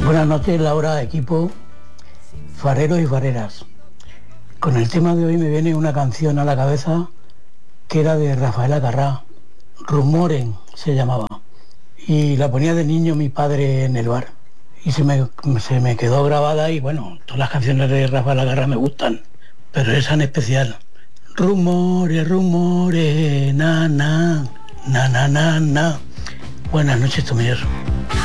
Buenas noches, Laura, equipo, fareros y fareras. Con el tema de hoy me viene una canción a la cabeza que era de Rafaela Carrá, Rumoren se llamaba, y la ponía de niño mi padre en el bar y se me quedó grabada. Y bueno, todas las canciones de Rafaela Carrá me gustan, pero esa en especial. Rumores, rumores, na, na, na, na, na, na. Buenas noches, Tomilloso.